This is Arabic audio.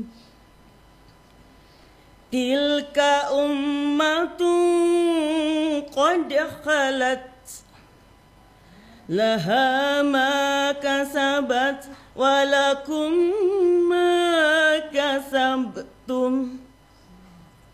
تلك أمة قد خلت لها ما كسبت ولكم ما كسبتم